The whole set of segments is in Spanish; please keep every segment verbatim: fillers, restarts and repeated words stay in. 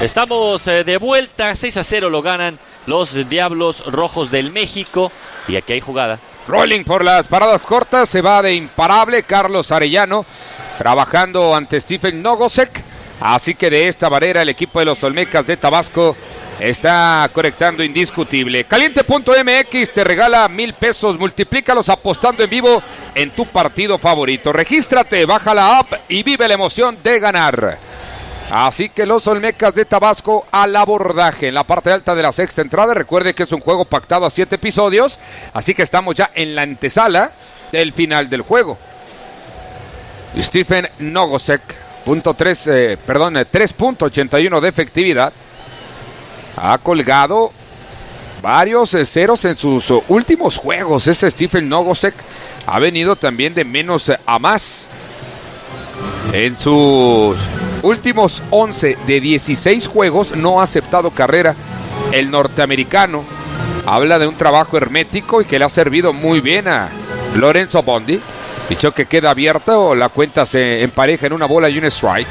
Estamos eh, de vuelta, seis a cero lo ganan los Diablos Rojos del México. Y aquí hay jugada. Rolling por las paradas cortas, se va de imparable Carlos Arellano, trabajando ante Stephen Nogosek. Así que de esta manera el equipo de los Olmecas de Tabasco está conectando indiscutible. Caliente punto M X te regala mil pesos, multiplícalos apostando en vivo en tu partido favorito. Regístrate, baja la app y vive la emoción de ganar. Así que los Olmecas de Tabasco al abordaje en la parte alta de la sexta entrada. Recuerde que es un juego pactado a siete episodios, así que estamos ya en la antesala del final del juego. Stephen Nogosek, punto tres, eh, perdón, tres punto ochenta y uno de efectividad. Ha colgado varios eh, ceros en sus uh, últimos juegos. Este Stephen Nogosek ha venido también de menos eh, a más. En sus últimos once de dieciséis juegos no ha aceptado carrera. El norteamericano habla de un trabajo hermético y que le ha servido muy bien a Lorenzo Bondi. Dicho que queda abierta o la cuenta se empareja en una bola y un strike.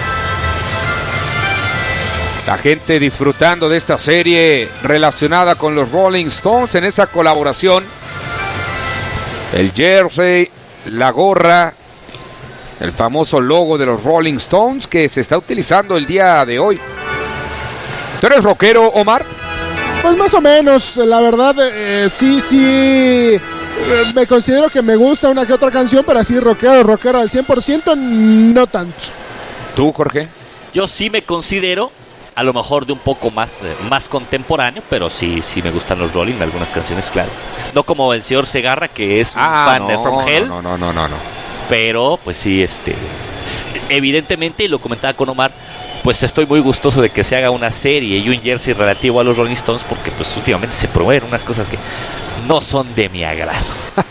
La gente disfrutando de esta serie relacionada con los Rolling Stones en esa colaboración. El jersey, la gorra, el famoso logo de los Rolling Stones que se está utilizando el día de hoy. ¿Tú eres rockero, Omar? Pues más o menos, la verdad, eh, sí, sí, eh, me considero que me gusta una que otra canción, pero así rockero, rockero al cien por ciento, no tanto. ¿Tú, Jorge? Yo sí me considero a lo mejor de un poco más, eh, más contemporáneo, pero sí, sí me gustan los Rolling, algunas canciones, claro. No como el señor Segarra, que es un ah, fan no, de From Hell. No, no, no, no, no. Pero, pues sí, este, evidentemente, y lo comentaba con Omar, pues estoy muy gustoso de que se haga una serie y un jersey relativo a los Rolling Stones, porque pues últimamente se promueven unas cosas que no son de mi agrado.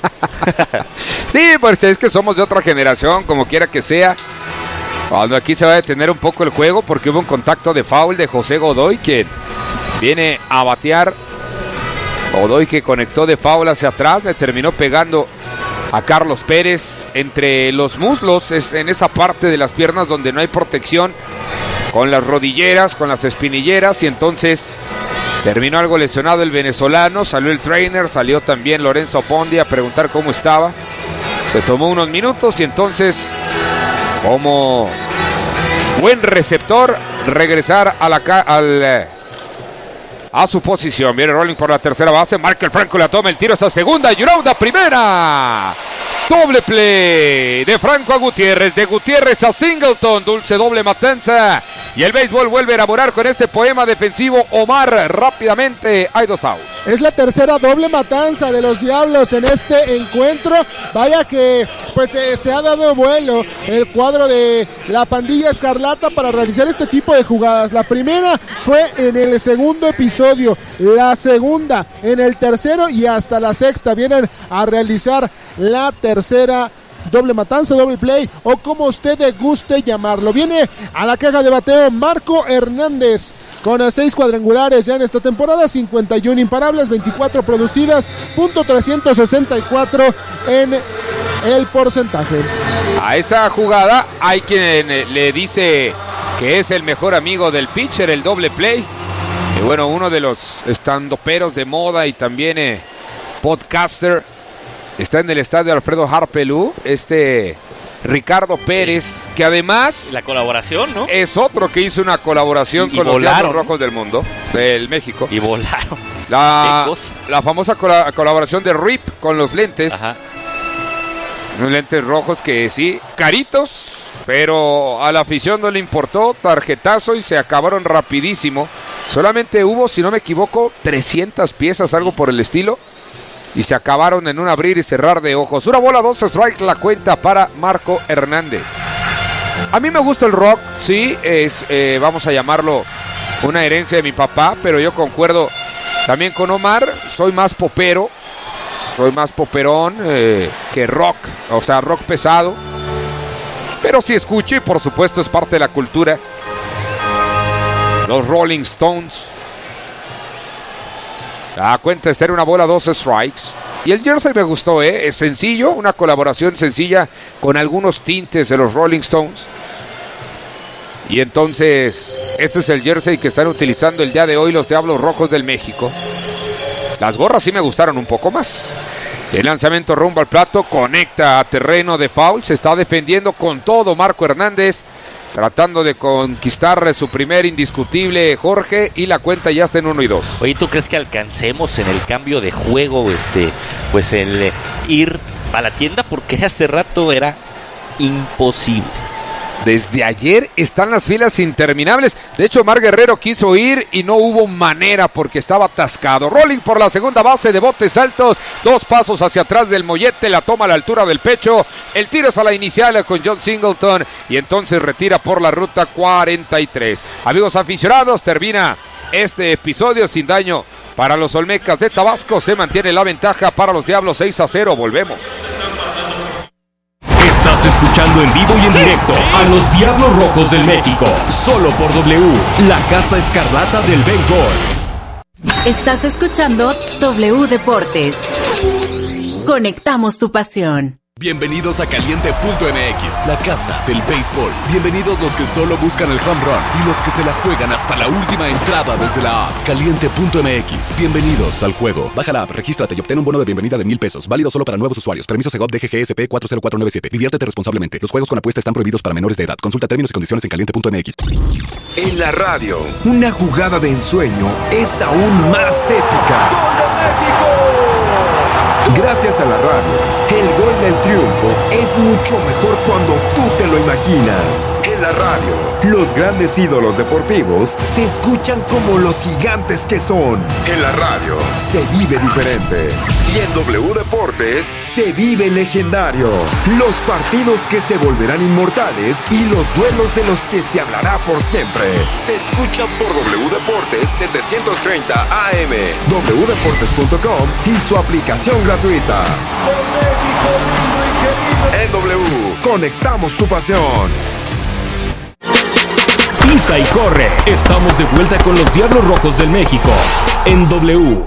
Sí, pues es que somos de otra generación, como quiera que sea. Cuando aquí se va a detener un poco el juego, porque hubo un contacto de foul de José Godoy, quien viene a batear. Godoy que conectó de foul hacia atrás, le terminó pegando a Carlos Pérez entre los muslos, es en esa parte de las piernas donde no hay protección, con las rodilleras, con las espinilleras, y entonces terminó algo lesionado el venezolano. Salió el trainer, salió también Lorenzo Bondi a preguntar cómo estaba. Se tomó unos minutos y entonces, como buen receptor, regresar a la al a su posición. Viene Rolling por la tercera base. Markel Franco la toma, el tiro es a segunda y una out a primera. Doble play de Franco a Gutiérrez, de Gutiérrez a Singleton, dulce doble matanza. Y el béisbol vuelve a enamorar con este poema defensivo. Omar, rápidamente, hay dos outs. Es la tercera doble matanza de los Diablos en este encuentro. Vaya que pues eh, se ha dado vuelo el cuadro de la pandilla escarlata para realizar este tipo de jugadas. La primera fue en el segundo episodio, la segunda en el tercero y hasta la sexta vienen a realizar la tercera doble matanza, doble play o como usted guste llamarlo. Viene a la caja de bateo Marco Hernández con seis cuadrangulares ya en esta temporada, cincuenta y uno imparables, veinticuatro producidas, punto trescientos sesenta y cuatro en el porcentaje. A esa jugada hay quien le dice que es el mejor amigo del pitcher, el doble play. Y bueno, uno de los estandoperos de moda y también eh, podcaster está en el estadio Alfredo Harpelú, este Ricardo Pérez, que además la colaboración, ¿no? Es otro que hizo una colaboración y, con y los Diablos Rojos del mundo, del México. Y volaron. La, la famosa cola, colaboración de Rip con los lentes. Ajá. Unos lentes rojos que sí, caritos, pero a la afición no le importó, tarjetazo y se acabaron rapidísimo. Solamente hubo, si no me equivoco, trescientas piezas, algo por el estilo. Y se acabaron en un abrir y cerrar de ojos. Una bola, dos strikes la cuenta para Marco Hernández. A mí me gusta el rock, sí, es, eh, vamos a llamarlo una herencia de mi papá, pero yo concuerdo también con Omar, soy más popero, soy más poperón eh, que rock, o sea, rock pesado. Pero sí escucho y por supuesto es parte de la cultura. Los Rolling Stones. La cuenta de ser una bola, dos strikes. Y el jersey me gustó, ¿eh? Es sencillo, una colaboración sencilla con algunos tintes de los Rolling Stones. Y entonces Este es el jersey que están utilizando el día de hoy los Diablos Rojos del México. Las gorras sí me gustaron un poco más. El lanzamiento rumbo al plato, conecta a terreno de foul, se está defendiendo con todo Marco Hernández, tratando de conquistar su primer indiscutible Jorge, y la cuenta ya está en uno y dos. Oye, ¿tú crees que alcancemos en el cambio de juego este, pues el eh, ir a la tienda? Porque hace rato era imposible. Desde ayer están las filas interminables. De hecho, Omar Guerrero quiso ir y no hubo manera porque estaba atascado. Rolling por la segunda base de botes altos. Dos pasos hacia atrás del mollete. La toma a la altura del pecho. El tiro es a la inicial con John Singleton. Y entonces retira por la ruta cuarenta y tres. Amigos aficionados, termina este episodio sin daño para los Olmecas de Tabasco. Se mantiene la ventaja para los Diablos seis a cero. Volvemos. Estás escuchando en vivo y en directo a los Diablos Rojos del México, solo por W, la Casa Escarlata del Béisbol. Estás escuchando W Deportes. Conectamos tu pasión. Bienvenidos a Caliente punto M X, la casa del béisbol. Bienvenidos los que solo buscan el home run y los que se la juegan hasta la última entrada desde la app. Caliente punto M X, bienvenidos al juego. Baja la app, regístrate y obtén un bono de bienvenida de mil pesos. Válido solo para nuevos usuarios. Permiso Segov D G G S P cuatro cero cuatro nueve siete. Diviértete responsablemente. Los juegos con apuesta están prohibidos para menores de edad. Consulta términos y condiciones en Caliente punto M X. En la radio, una jugada de ensueño es aún más épica. ¡Gol de México! Gracias a la radio, el gol del triunfo es mucho mejor cuando tú te lo imaginas. En la radio, los grandes ídolos deportivos se escuchan como los gigantes que son. En la radio, se vive diferente. Y en W Deportes, se vive legendario. Los partidos que se volverán inmortales y los duelos de los que se hablará por siempre. Se escuchan por W Deportes setecientos treinta A M, w deportes punto com y su aplicación gratuita. En W, conectamos tu pasión. Pisa y corre. Estamos de vuelta con los Diablos Rojos del México en W.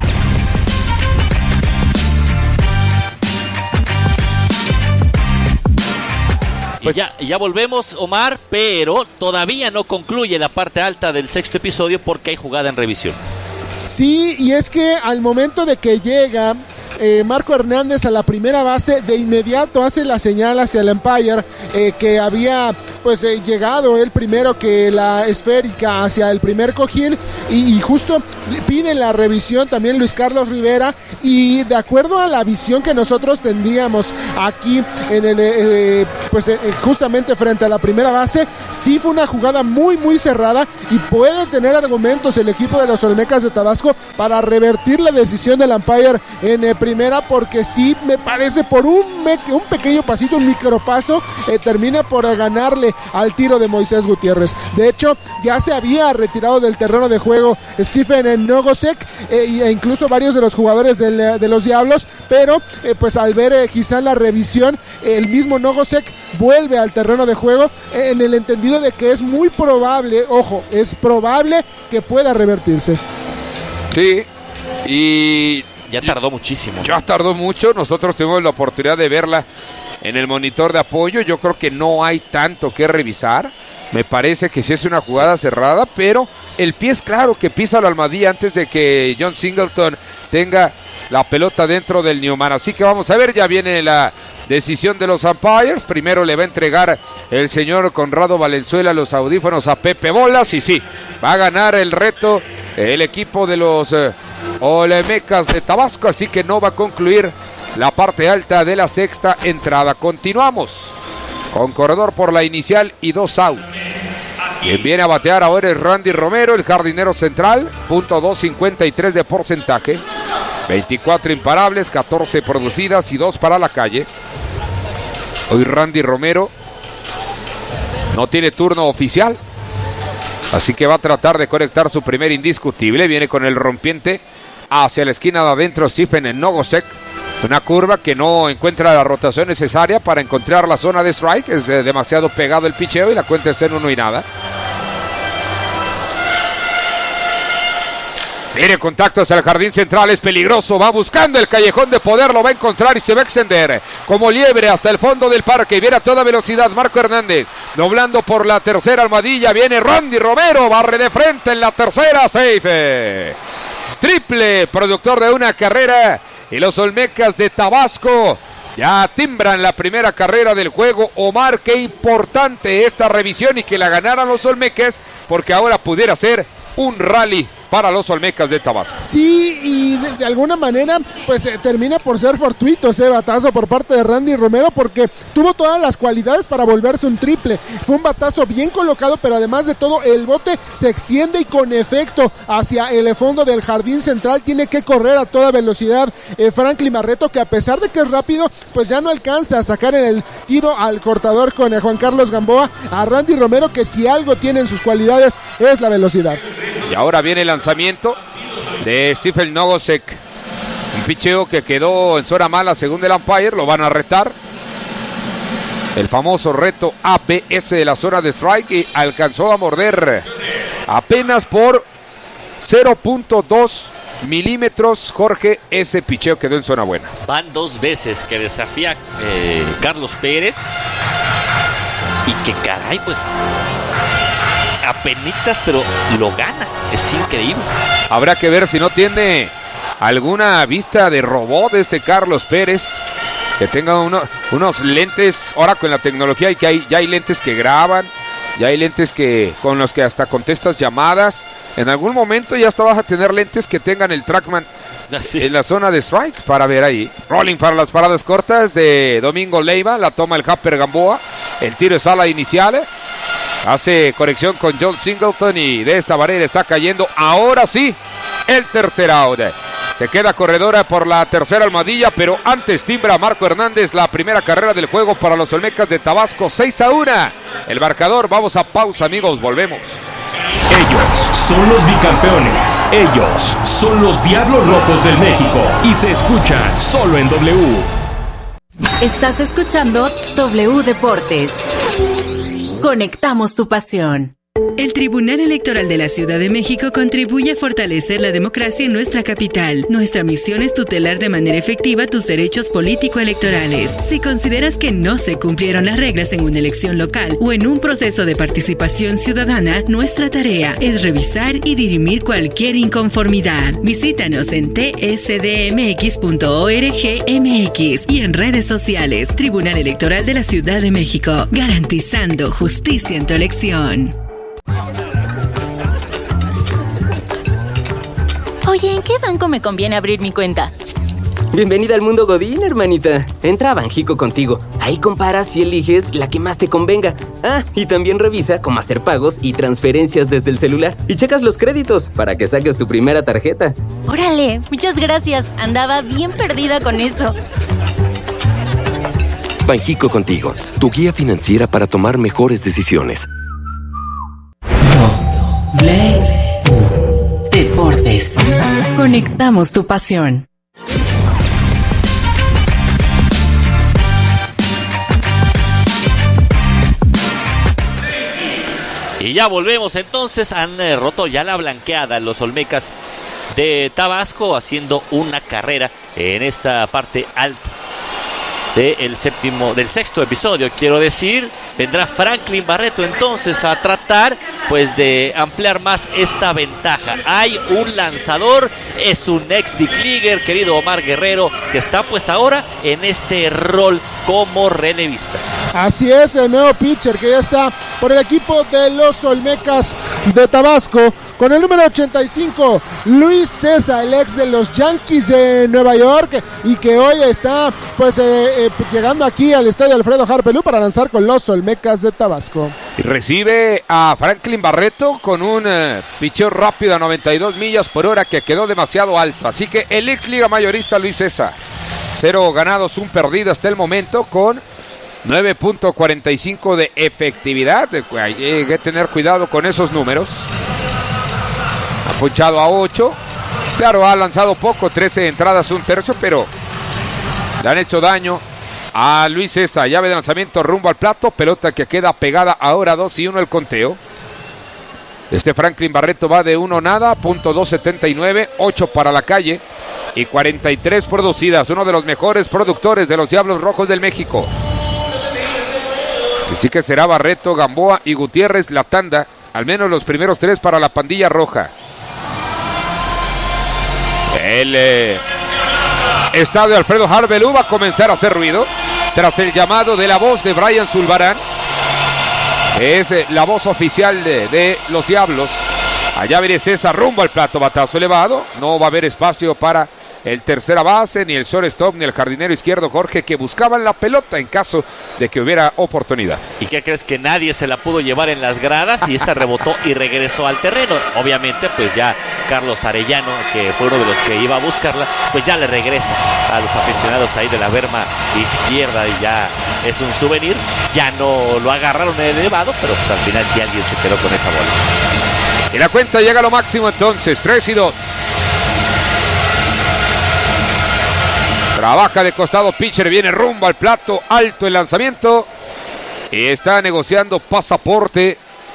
Pues ya, ya volvemos, Omar, pero todavía no concluye la parte alta del sexto episodio porque hay jugada en revisión. Sí, y es que al momento de que llega eh, Marco Hernández a la primera base, de inmediato hace la señal hacia el umpire eh, que había pues eh, llegado él primero que la esférica hacia el primer cojín, y, y justo pide la revisión también Luis Carlos Rivera, y de acuerdo a la visión que nosotros tendríamos aquí en el eh, pues eh, justamente frente a la primera base, sí fue una jugada muy muy cerrada y puede tener argumentos el equipo de los Olmecas de Tabasco para revertir la decisión del umpire en eh, primera, porque sí me parece por un, me, un pequeño pasito, un micropaso, eh, termina por eh, ganarle al tiro de Moisés Gutiérrez. De hecho, ya se había retirado del terreno de juego Stephen Nogosek eh, e incluso varios de los jugadores del, de los Diablos, pero eh, pues al ver eh, quizá la revisión, eh, el mismo Nogosek vuelve al terreno de juego eh, en el entendido de que es muy probable, ojo, es probable que pueda revertirse. Sí, y ya tardó muchísimo. Ya tardó mucho, nosotros tuvimos la oportunidad de verla en el monitor de apoyo. Yo creo que no hay tanto que revisar. Me parece que sí es una jugada cerrada, pero el pie es claro que pisa la almohadilla antes de que John Singleton tenga la pelota dentro del Newman. Así que vamos a ver, ya viene la decisión de los umpires. Primero le va a entregar el señor Conrado Valenzuela los audífonos a Pepe Bolas, y sí, va a ganar el reto el equipo de los eh, Olmecas de Tabasco, así que no va a concluir la parte alta de la sexta entrada. Continuamos con corredor por la inicial y dos outs. Quien viene a batear ahora es Randy Romero, el jardinero central, punto dos cincuenta y tres de porcentaje, veinticuatro imparables, catorce producidas y dos para la calle. Hoy Randy Romero no tiene turno oficial, así que va a tratar de conectar su primer indiscutible. Viene con el rompiente hacia la esquina de adentro Stephen Nogosek. Una curva que no encuentra la rotación necesaria para encontrar la zona de strike. Es eh, demasiado pegado el picheo y la cuenta está en uno y nada. Mire, contacto hacia el jardín central, es peligroso, va buscando el callejón de poder, lo va a encontrar y se va a extender como liebre hasta el fondo del parque. Viene a toda velocidad Marco Hernández, doblando por la tercera almohadilla, viene Randy Romero, barre de frente en la tercera, safe. Triple, productor de una carrera, y los Olmecas de Tabasco ya timbran la primera carrera del juego. Omar, qué importante esta revisión y que la ganaran los Olmecas, porque ahora pudiera ser un rally para los Olmecas de Tabasco. Sí, y de, de alguna manera pues eh, termina por ser fortuito ese batazo por parte de Randy Romero, porque tuvo todas las cualidades para volverse un triple. Fue un batazo bien colocado, pero además de todo el bote se extiende y con efecto hacia el fondo del jardín central. Tiene que correr a toda velocidad eh, Franklin Barreto, que a pesar de que es rápido, pues ya no alcanza a sacar en el tiro al cortador con eh, Juan Carlos Gamboa a Randy Romero, que si algo tiene en sus cualidades es la velocidad. Y ahora viene el lanzamiento de Stephen Nogosek, un picheo que quedó en zona mala según el umpire. Lo van a retar, el famoso reto A B S de la zona de strike, y alcanzó a morder apenas por cero punto dos milímetros. Jorge, ese picheo quedó en zona buena. Van dos veces que desafía eh, Carlos Pérez y que caray, pues apenitas, pero lo gana. Es increíble. Habrá que ver si no tiene alguna vista de robot este Carlos Pérez, que tenga uno, unos lentes. Ahora con la tecnología, y que hay, ya hay lentes que graban, ya hay lentes que con los que hasta contestas llamadas. En algún momento ya hasta vas a tener lentes que tengan el TrackMan Así. en la zona de strike para ver ahí. Rolling para las paradas cortas de Domingo Leiva, la toma el Happer Gamboa, el tiro es ala inicial. Hace conexión con John Singleton y de esta manera está cayendo ahora sí el tercer out. Se queda corredora por la tercera almohadilla, pero antes timbra Marco Hernández la primera carrera del juego para los Olmecas de Tabasco. seis a uno el marcador. Vamos a pausa, amigos, volvemos. Ellos son los bicampeones. Ellos son los Diablos Rojos del México. Y se escuchan solo en W. Estás escuchando W Deportes. Conectamos tu pasión. El Tribunal Electoral de la Ciudad de México contribuye a fortalecer la democracia en nuestra capital. Nuestra misión es tutelar de manera efectiva tus derechos político-electorales. Si consideras que no se cumplieron las reglas en una elección local o en un proceso de participación ciudadana, nuestra tarea es revisar y dirimir cualquier inconformidad. Visítanos en t s d m x punto org m x y en redes sociales. Tribunal Electoral de la Ciudad de México, garantizando justicia en tu elección. Oye, ¿en qué banco me conviene abrir mi cuenta? Bienvenida al mundo Godín, hermanita. Entra a Banjico Contigo. Ahí comparas y eliges la que más te convenga. Ah, y también revisa cómo hacer pagos y transferencias desde el celular. Y checas los créditos para que saques tu primera tarjeta. Órale, muchas gracias. Andaba bien perdida con eso. Banjico Contigo, tu guía financiera para tomar mejores decisiones. W Deportes. Conectamos tu pasión. Y ya volvemos entonces. Han eh, roto ya la blanqueada los Olmecas de Tabasco, haciendo una carrera en esta parte alta del séptimo, del sexto episodio, quiero decir. Vendrá Franklin Barreto entonces a tratar pues de ampliar más esta ventaja. Hay un lanzador, es un ex Big Leaguer, querido Omar Guerrero, que está pues ahora en este rol como relevista. Así es, el nuevo pitcher que ya está por el equipo de los Olmecas de Tabasco, con el número ochenta y cinco, Luis César, el ex de los Yankees de Nueva York, y que hoy está pues eh, eh, llegando aquí al estadio Alfredo Harpelú para lanzar con los Olmecas de Tabasco. Y recibe a Franklin Barreto con un uh, picheo rápido a noventa y dos millas por hora que quedó demasiado alto. Así que el ex liga mayorista Luis César, cero ganados, un perdido hasta el momento, con nueve punto cuarenta y cinco de efectividad. Hay que tener cuidado con esos números. Ha punchado a ocho. Claro, ha lanzado poco, trece entradas, un tercio, pero le han hecho daño a Luis César. Llave de lanzamiento rumbo al plato. Pelota que queda pegada ahora, dos y uno el conteo. Este Franklin Barreto va de uno nada, punto dos setenta y nueve, ocho para la calle y cuarenta y tres producidas. Uno de los mejores productores de los Diablos Rojos del México. Así que será Barreto, Gamboa y Gutiérrez la tanda. Al menos los primeros tres para la pandilla roja. El eh, estadio Alfredo Harvelú va a comenzar a hacer ruido tras el llamado de la voz de Brian Zulbarán. Es eh, la voz oficial de, de los Diablos. Allá viene César rumbo al plato, batazo elevado. No va a haber espacio para el tercera base, ni el shortstop, ni el jardinero izquierdo Jorge, que buscaban la pelota en caso de que hubiera oportunidad. ¿Y qué crees? Que nadie se la pudo llevar en las gradas y esta rebotó y regresó al terreno. Obviamente, pues ya Carlos Arellano, que fue uno de los que iba a buscarla, pues ya le regresa a los aficionados ahí de la berma izquierda y ya es un souvenir. Ya no lo agarraron en el elevado, pero pues al final sí alguien se quedó con esa bola. Y la cuenta llega a lo máximo entonces, tres y dos. Trabaja de costado, pitcher, viene rumbo al plato, alto el lanzamiento. Y está negociando pasaporte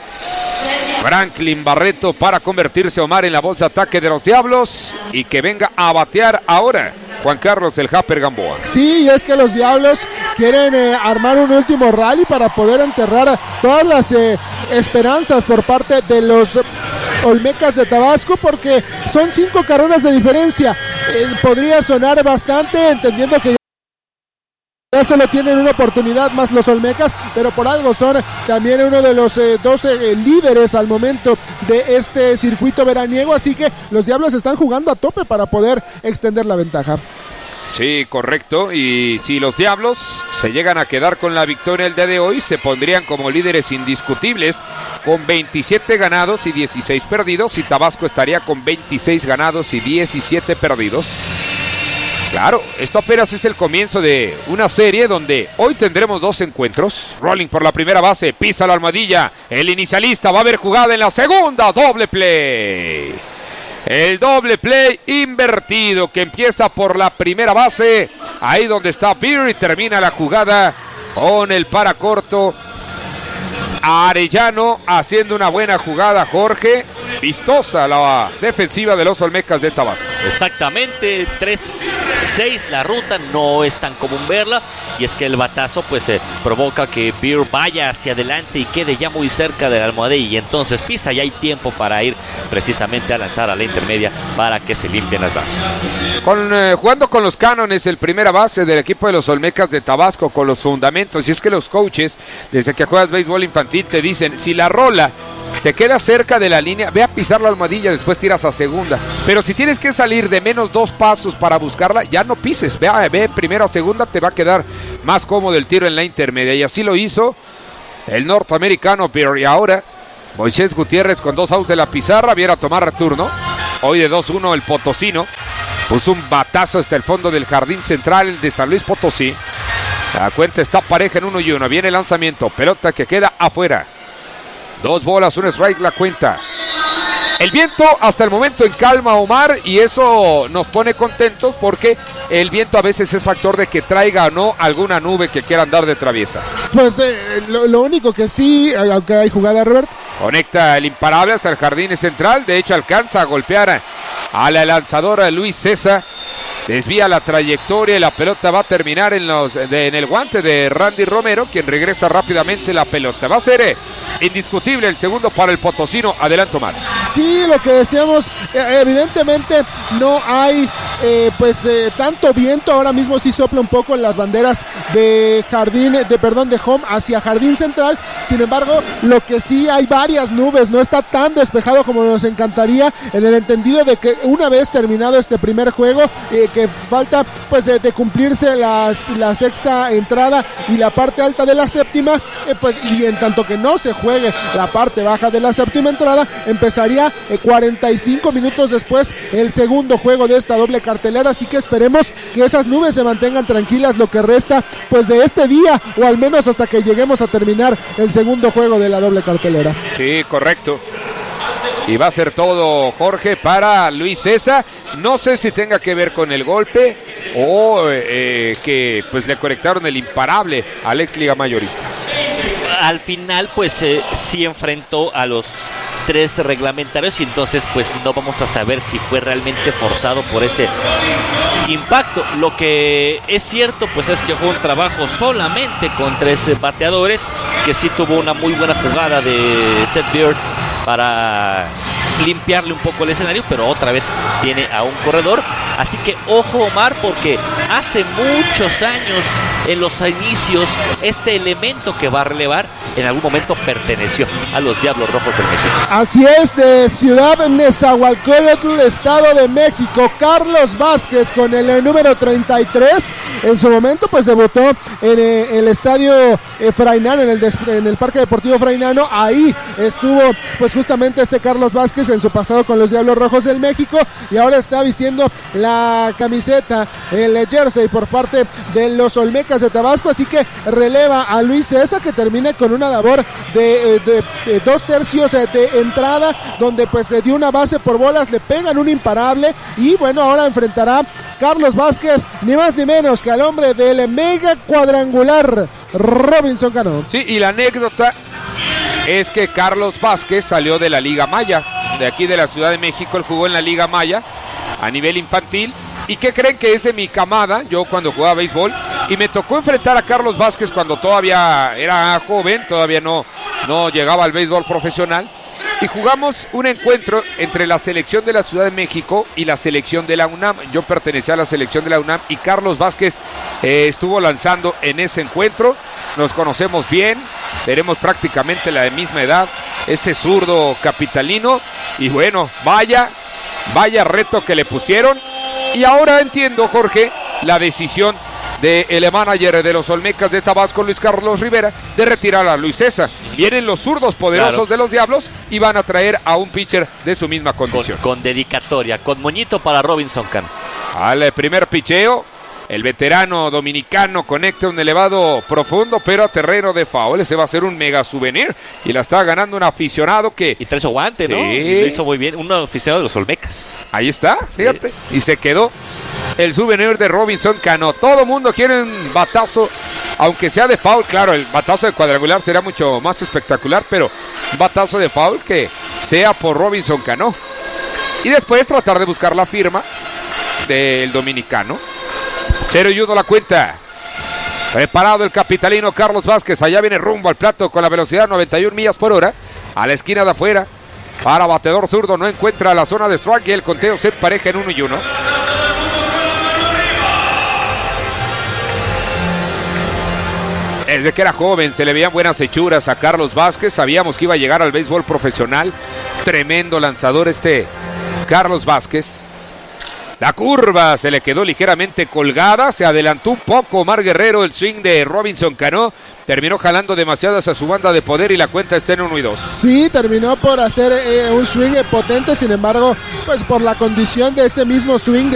Franklin Barreto para convertirse Omar en la voz de ataque de los Diablos y que venga a batear ahora Juan Carlos el Japper Gamboa. Sí, y es que los Diablos quieren eh, armar un último rally para poder enterrar todas las eh, esperanzas por parte de los Olmecas de Tabasco, porque son cinco carreras de diferencia. Eh, podría sonar bastante, entendiendo que ya solo tienen una oportunidad más los Olmecas, pero por algo son también uno de los eh, doce eh, líderes al momento de este circuito veraniego, así que los Diablos están jugando a tope para poder extender la ventaja. Sí, correcto, y si los Diablos se llegan a quedar con la victoria el día de hoy, se pondrían como líderes indiscutibles con veintisiete ganados y dieciséis perdidos, y Tabasco estaría con veintiséis ganados y diecisiete perdidos. Claro, esto apenas es el comienzo de una serie donde hoy tendremos dos encuentros. Rolling por la primera base, pisa la almohadilla, el inicialista, va a haber jugada en la segunda, doble play. El doble play invertido que empieza por la primera base, ahí donde está Beer, y termina la jugada con el para corto. Arellano haciendo una buena jugada, Jorge. Vistosa la defensiva de los Olmecas de Tabasco. Exactamente, tres seis la ruta, no es tan común verla, y es que el batazo pues eh, provoca que Beer vaya hacia adelante y quede ya muy cerca de la almohadilla, y entonces pisa y hay tiempo para ir precisamente a lanzar a la intermedia para que se limpien las bases. Con, eh, jugando con los cánones, el primera base del equipo de los Olmecas de Tabasco, con los fundamentos, y es que los coaches, desde que juegas béisbol infantil, te dicen, si la rola te queda cerca de la línea, ve a pisar la almohadilla, después tiras a segunda. Pero si tienes que salir de menos dos pasos para buscarla, ya no pises, ve, a, ve primero a segunda, te va a quedar más cómodo el tiro en la intermedia. Y así lo hizo el norteamericano, pero y ahora Moisés Gutiérrez con dos outs de la pizarra, viene a tomar turno. Hoy de dos uno el potosino, puso un batazo hasta el fondo del jardín central de San Luis Potosí. La cuenta está pareja en uno y uno, viene el lanzamiento, pelota que queda afuera. Dos bolas, un strike la cuenta. El viento hasta el momento en calma, Omar, y eso nos pone contentos porque el viento a veces es factor de que traiga o no alguna nube que quiera andar de traviesa. Pues eh, lo, lo único que sí, aunque hay jugada, Robert. Conecta el imparable hasta el jardín central, de hecho alcanza a golpear a la lanzadora Luis César. Desvía la trayectoria y la pelota va a terminar en, los, de, en el guante de Randy Romero, quien regresa rápidamente la pelota. Va a ser eh, indiscutible el segundo para el potosino. Adelante, Omar. Sí, lo que decíamos, eh, evidentemente no hay eh, pues eh, tanto viento. Ahora mismo sí sopla un poco en las banderas de jardín, de perdón, de home hacia jardín central. Sin embargo, lo que sí hay varias nubes, no está tan despejado como nos encantaría, en el entendido de que una vez terminado este primer juego, eh, que falta pues de, de cumplirse las, la sexta entrada y la parte alta de la séptima, eh, pues y en tanto que no se juegue la parte baja de la séptima entrada, empezaría eh, cuarenta y cinco minutos después el segundo juego de esta doble cartelera, así que esperemos que esas nubes se mantengan tranquilas lo que resta pues de este día, o al menos hasta que lleguemos a terminar el segundo juego de la doble cartelera. Sí, correcto. Y va a ser todo, Jorge, para Luis César. No sé si tenga que ver con el golpe o eh, que pues le conectaron el imparable al ex liga mayorista. Al final pues eh, sí enfrentó a los tres reglamentarios y entonces pues no vamos a saber si fue realmente forzado por ese impacto. Lo que es cierto pues es que fue un trabajo solamente con tres bateadores, que sí tuvo una muy buena jugada de Seth Beard para limpiarle un poco el escenario, pero otra vez tiene a un corredor. Así que ojo, Omar, porque hace muchos años, en los inicios, este elemento que va a relevar en algún momento perteneció a los Diablos Rojos del México. Así es, de Ciudad Nezahualcóyotl, Estado de México, Carlos Vázquez con el eh, número treinta y tres. En su momento pues debutó en eh, el estadio eh, Frainano, en el, des- en el Parque Deportivo Frainano. Ahí estuvo pues justamente este Carlos Vázquez en su pasado con los Diablos Rojos del México, y ahora está vistiendo la camiseta, el jersey por parte de los Olmecas de Tabasco. Así que releva a Luis César, que termina con una labor de, de, de dos tercios de entrada, donde pues se dio una base por bolas, le pegan un imparable, y bueno, ahora enfrentará Carlos Vázquez ni más ni menos que al hombre del mega cuadrangular, Robinson Cano. Sí, y la anécdota es que Carlos Vázquez salió de la Liga Maya, de aquí de la Ciudad de México. Él jugó en la Liga Maya a nivel infantil. ¿Y qué creen? Que es de mi camada, yo cuando jugaba béisbol, y me tocó enfrentar a Carlos Vázquez cuando todavía era joven, todavía no, no llegaba al béisbol profesional, y jugamos un encuentro entre la selección de la Ciudad de México y la selección de la UNAM. Yo pertenecía a la selección de la UNAM y Carlos Vázquez eh, estuvo lanzando en ese encuentro. Nos conocemos bien, tenemos prácticamente la misma edad, este zurdo capitalino, y bueno, vaya, vaya reto que le pusieron. Y ahora entiendo, Jorge, la decisión del manager de los Olmecas de Tabasco, Luis Carlos Rivera, de retirar a Luis César. Vienen los zurdos poderosos claro. de los Diablos y van a traer a un pitcher de su misma condición. Con, con dedicatoria, con moñito para Robinson Cano. Al primer picheo, el veterano dominicano conecta un elevado profundo, pero a terreno de foul. Ese va a ser un mega souvenir y la está ganando un aficionado que... Y trae su guante, ¿no? Sí. Y lo hizo muy bien, un aficionado de los Olmecas. Ahí está, fíjate. Sí. Y se quedó el souvenir de Robinson Cano. Todo mundo quiere un batazo, aunque sea de foul. Claro, el batazo de cuadrangular será mucho más espectacular, pero un batazo de foul que sea por Robinson Cano. Y después tratar de buscar la firma del dominicano. Cero y uno la cuenta. Preparado el capitalino Carlos Vázquez. Allá viene rumbo al plato con la velocidad noventa y una millas por hora. A la esquina de afuera. Para bateador zurdo. No encuentra la zona de strike y el conteo se empareja en uno y uno. Desde que era joven se le veían buenas hechuras a Carlos Vázquez. Sabíamos que iba a llegar al béisbol profesional. Tremendo lanzador este Carlos Vázquez. La curva se le quedó ligeramente colgada, se adelantó un poco Omar Guerrero, el swing de Robinson Cano, terminó jalando demasiadas a su banda de poder y la cuenta está en uno y dos. Sí, terminó por hacer eh, un swing potente, sin embargo, pues por la condición de ese mismo swing